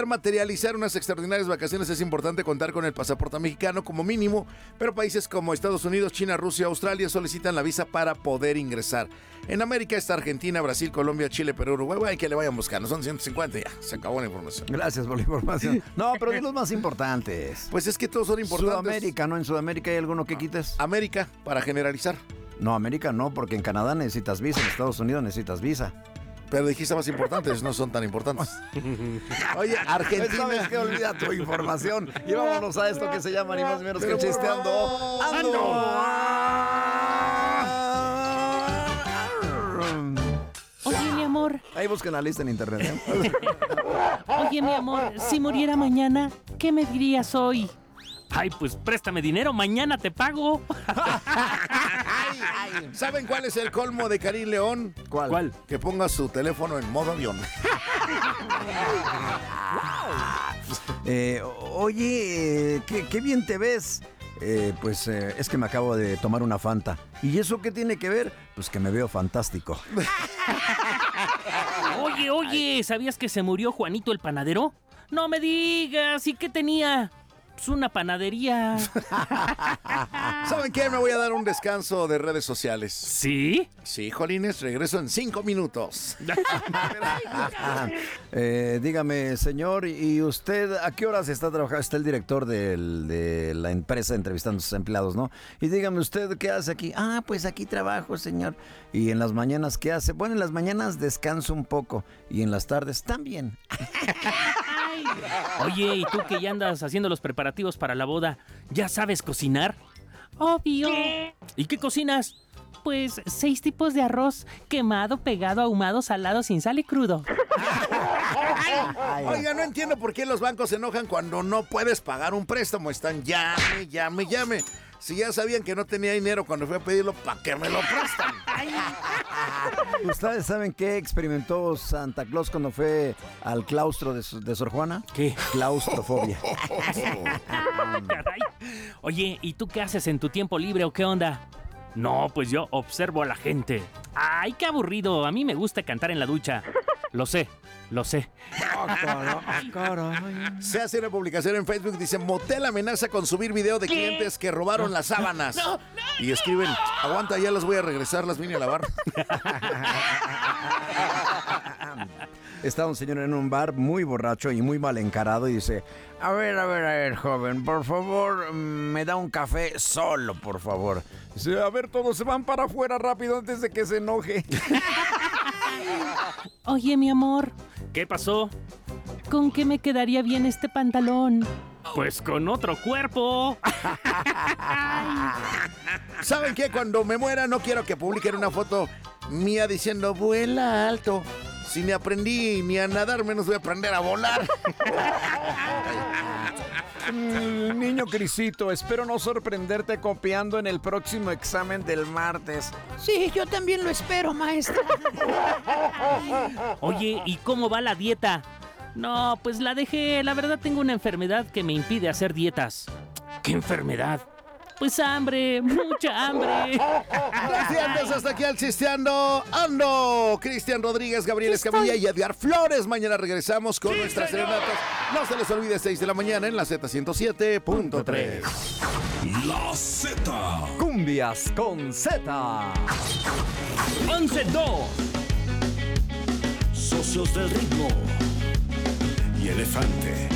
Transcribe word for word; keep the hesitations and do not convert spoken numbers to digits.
poder materializar unas extraordinarias vacaciones es importante contar con el pasaporte mexicano como mínimo, pero países como Estados Unidos, China, Rusia, Australia solicitan la visa para poder ingresar. En América está Argentina, Brasil, Colombia, Chile, Perú, Uruguay. Hay que le vayan buscando, son ciento cincuenta y ya, se acabó la información. Gracias por la información. No, pero de los más importantes. Pues es que todos son importantes. Sudamérica, ¿no? En Sudamérica hay alguno que quites. América, para generalizar. No, América no, porque en Canadá necesitas visa, en Estados Unidos necesitas visa. Pero dijiste más importantes, no son tan importantes. Oye, Argentina. ¿Sabes qué? Olvida tu información. Y vámonos a esto que se llama ni más ni menos que chisteando. ¡Ando! Oye, mi amor. Ahí busquen la lista en internet. ¿eh? Oye, mi amor, si muriera mañana, ¿qué me dirías hoy? Ay, pues préstame dinero, mañana te pago. ¿Saben cuál es el colmo de Karim León? ¿Cuál? ¿Cuál? Que ponga su teléfono en modo avión. eh, oye, ¿qué, qué bien te ves. Eh, pues eh, es que me acabo de tomar una Fanta. ¿Y eso qué tiene que ver? Pues que me veo fantástico. Oye, oye, ¿sabías que se murió Juanito el panadero? No me digas, ¿y qué tenía? Pues una panadería. ¿Saben qué? Me voy a dar un descanso de redes sociales. ¿Sí? Sí, Jolines, regreso en cinco minutos. eh, dígame, señor, ¿y usted a qué horas está trabajando? Está el director del, de la empresa entrevistando a sus empleados, ¿no? Y dígame usted, ¿qué hace aquí? Ah, pues aquí trabajo, señor. ¿Y en las mañanas qué hace? Bueno, en las mañanas descanso un poco. Y en las tardes también. Oye, ¿y tú que ya andas haciendo los preparativos para la boda, ya sabes cocinar? Obvio. ¿Y qué cocinas? Pues seis tipos de arroz: quemado, pegado, ahumado, salado, sin sal y crudo. Oiga, no entiendo por qué los bancos se enojan cuando no puedes pagar un préstamo. Están llame, llame, llame. Si ya sabían que no tenía dinero cuando fui a pedirlo, ¿para qué me lo prestan? ¿Ustedes saben qué experimentó Santa Claus cuando fue al claustro de, de Sor Juana? ¿Qué? Claustrofobia. Caray. Oye, ¿y tú qué haces en tu tiempo libre o qué onda? No, pues yo observo a la gente. Ay, qué aburrido. A mí me gusta cantar en la ducha. Lo sé, lo sé. Se hace una publicación en Facebook, dice: motel amenaza con subir video de clientes que robaron las sábanas. No, no, y escriben: aguanta, ya las voy a regresar, las vine a lavar. Está un señor en un bar muy borracho y muy mal encarado y dice: a ver, a ver, a ver, joven, por favor, me da un café solo, por favor. Dice: a ver, todos se van para afuera rápido antes de que se enoje. Oye, mi amor, ¿Qué pasó? ¿con qué me quedaría bien este pantalón? Pues con otro cuerpo. ¿Saben qué? Cuando me muera no quiero que publiquen una foto mía diciendo vuela alto. Si ni aprendí ni a nadar, menos voy a aprender a volar. Mm, niño Crisito, espero no sorprenderte copiando en el próximo examen del martes. Sí, yo también lo espero, maestra. Oye, ¿y cómo va la dieta? No, pues la dejé. La verdad tengo una enfermedad que me impide hacer dietas. ¿Qué enfermedad? Pues hambre, mucha hambre. Gracias, hasta aquí al Chisteando Ando. Cristian Rodríguez, Gabriel Escamilla y Edgar Flores. Mañana regresamos con nuestras serenatas. No se les olvide, seis de la mañana en la Z ciento siete punto tres. La Z. Cumbias con Z. once dos. Socios del ritmo. Y elefante.